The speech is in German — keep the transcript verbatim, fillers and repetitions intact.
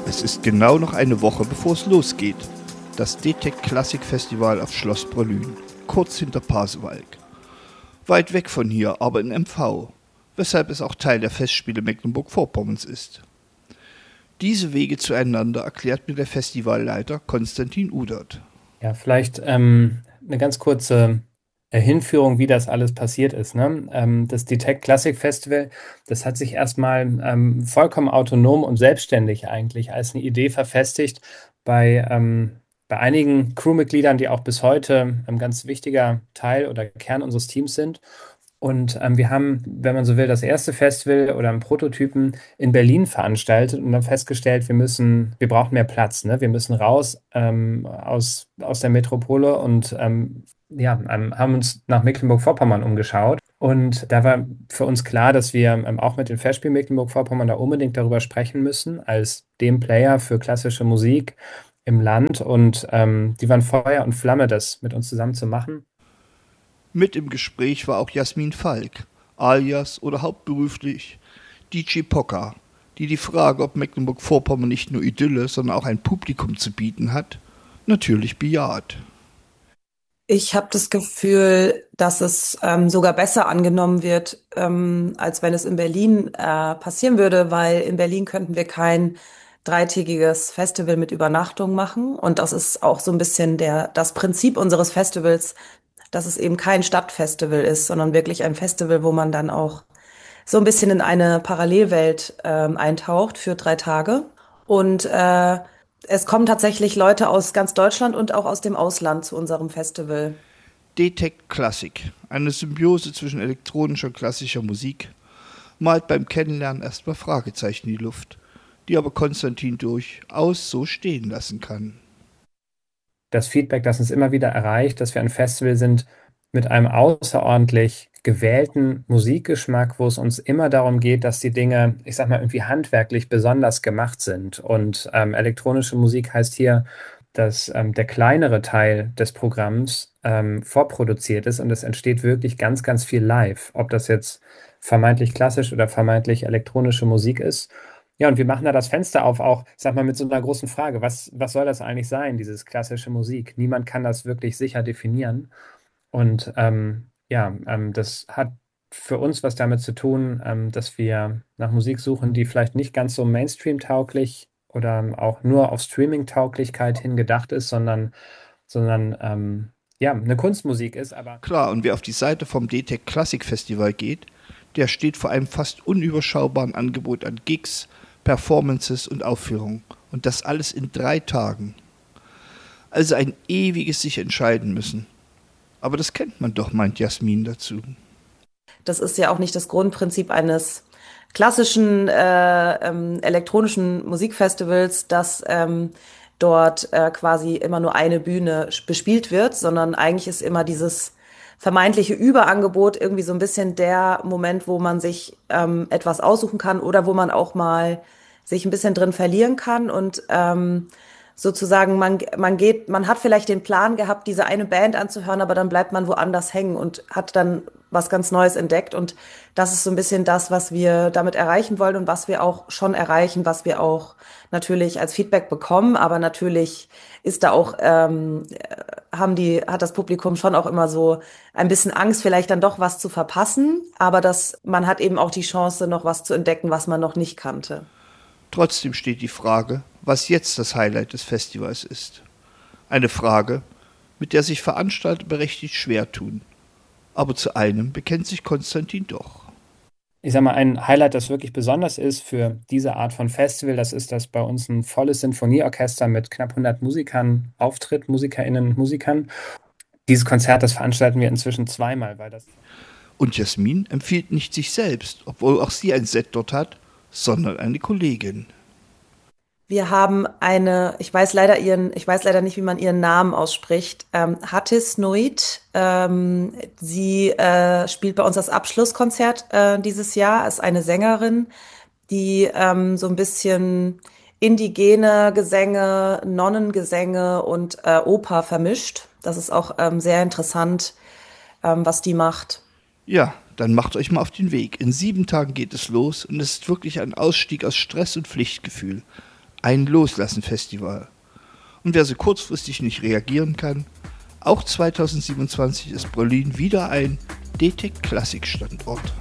Es ist genau noch eine Woche, bevor es losgeht. Das D T E C Classic Festival auf Schloss Brolün, kurz hinter Pasewalk. Weit weg von hier, aber in M V, weshalb es auch Teil der Festspiele Mecklenburg-Vorpommerns ist. Diese Wege zueinander erklärt mir der Festivalleiter Konstantin Udert. Ja, vielleicht ähm, eine ganz kurze äh, Hinführung, wie das alles passiert ist. Ne? Ähm, das D T E C Classic Festival, das hat sich erstmal ähm, vollkommen autonom und selbstständig eigentlich als eine Idee verfestigt bei, ähm, bei einigen Crewmitgliedern, die auch bis heute ein ganz wichtiger Teil oder Kern unseres Teams sind. Und ähm, wir haben, wenn man so will, das erste Festival oder einen Prototypen in Berlin veranstaltet und dann festgestellt, wir müssen, wir brauchen mehr Platz, ne? Wir müssen raus ähm, aus, aus der Metropole und ähm, ja, ähm, haben uns nach Mecklenburg-Vorpommern umgeschaut. Und da war für uns klar, dass wir ähm, auch mit den Festspielen Mecklenburg-Vorpommern da unbedingt darüber sprechen müssen, als dem Player für klassische Musik im Land. Und ähm, die waren Feuer und Flamme, das mit uns zusammen zu machen. Mit im Gespräch war auch Jasmin Falk, alias oder hauptberuflich D J Pocker, die die Frage, ob Mecklenburg-Vorpommern nicht nur Idylle, sondern auch ein Publikum zu bieten hat, natürlich bejaht. Ich habe das Gefühl, dass es ähm, sogar besser angenommen wird, ähm, als wenn es in Berlin äh, passieren würde, weil in Berlin könnten wir kein dreitägiges Festival mit Übernachtung machen. Und das ist auch so ein bisschen der, das Prinzip unseres Festivals, dass es eben kein Stadtfestival ist, sondern wirklich ein Festival, wo man dann auch so ein bisschen in eine Parallelwelt ähm, eintaucht für drei Tage. Und äh, es kommen tatsächlich Leute aus ganz Deutschland und auch aus dem Ausland zu unserem Festival. D T E C Classic, eine Symbiose zwischen elektronischer und klassischer Musik, malt beim Kennenlernen erstmal Fragezeichen in die Luft, die aber Konstantin durchaus so stehen lassen kann. Das Feedback, das uns immer wieder erreicht, dass wir ein Festival sind mit einem außerordentlich gewählten Musikgeschmack, wo es uns immer darum geht, dass die Dinge, ich sag mal, irgendwie handwerklich besonders gemacht sind. Und ähm, elektronische Musik heißt hier, dass ähm, der kleinere Teil des Programms ähm, vorproduziert ist und es entsteht wirklich ganz, ganz viel live. Ob das jetzt vermeintlich klassisch oder vermeintlich elektronische Musik ist. Ja, und wir machen da das Fenster auf, auch, ich sag mal, mit so einer großen Frage. Was, was soll das eigentlich sein, dieses klassische Musik? Niemand kann das wirklich sicher definieren. Und ähm, ja, ähm, das hat für uns was damit zu tun, ähm, dass wir nach Musik suchen, die vielleicht nicht ganz so Mainstream-tauglich oder auch nur auf Streaming-Tauglichkeit hin gedacht ist, sondern, sondern ähm, ja, eine Kunstmusik ist, aber Klar, und wer auf die Seite vom D T E C Classic Festival geht, der steht vor einem fast unüberschaubaren Angebot an Gigs, Performances und Aufführungen. Und das alles in drei Tagen. Also ein ewiges sich entscheiden müssen. Aber das kennt man doch, meint Jasmin dazu. Das ist ja auch nicht das Grundprinzip eines klassischen äh, ähm, elektronischen Musikfestivals, dass ähm, dort äh, quasi immer nur eine Bühne sch- bespielt wird, sondern eigentlich ist immer dieses vermeintliche Überangebot irgendwie so ein bisschen der Moment, wo man sich ähm, etwas aussuchen kann oder wo man auch mal sich ein bisschen drin verlieren kann und ähm, sozusagen man, man geht, man hat vielleicht den Plan gehabt, diese eine Band anzuhören, aber dann bleibt man woanders hängen und hat dann was ganz Neues entdeckt. Und das ist so ein bisschen das, was wir damit erreichen wollen und was wir auch schon erreichen, was wir auch natürlich als Feedback bekommen. Aber natürlich ist da auch, ähm, haben die, hat das Publikum schon auch immer so ein bisschen Angst, vielleicht dann doch was zu verpassen. Aber das, man hat eben auch die Chance, noch was zu entdecken, was man noch nicht kannte. Trotzdem steht die Frage, was jetzt das Highlight des Festivals ist. Eine Frage, mit der sich Veranstalter berechtigt schwer tun. Aber zu einem bekennt sich Konstantin doch. ich sag mal, ein Highlight, das wirklich besonders ist für diese Art von Festival, das ist, dass bei uns ein volles Sinfonieorchester mit knapp hundert Musikern auftritt, Musikerinnen und Musikern. Dieses Konzert, das veranstalten wir inzwischen zweimal, weil das Und Jasmin empfiehlt nicht sich selbst, obwohl auch sie ein Set dort hat, sondern eine Kollegin. Wir haben eine, ich weiß leider ihren, ich weiß leider nicht, wie man ihren Namen ausspricht, ähm, Hattis Noit. Ähm, sie äh, spielt bei uns das Abschlusskonzert äh, dieses Jahr, ist eine Sängerin, die ähm, so ein bisschen indigene Gesänge, Nonnengesänge und äh, Oper vermischt. Das ist auch ähm, sehr interessant, ähm, was die macht. Ja, dann macht euch mal auf den Weg. In sieben Tagen geht es los und es ist wirklich ein Ausstieg aus Stress und Pflichtgefühl. Ein Loslassen-Festival. Und wer so kurzfristig nicht reagieren kann, auch zweitausendsiebenundzwanzig ist Berlin wieder ein D T Klassik Standort.